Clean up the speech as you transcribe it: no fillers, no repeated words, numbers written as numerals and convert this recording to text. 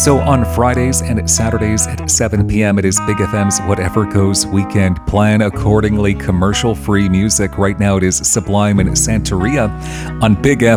Also on Fridays and Saturdays at 7 p.m., it is Big FM's Whatever Goes Weekend. Plan accordingly, commercial-free music. Right now it is Sublime and Santeria on Big FM.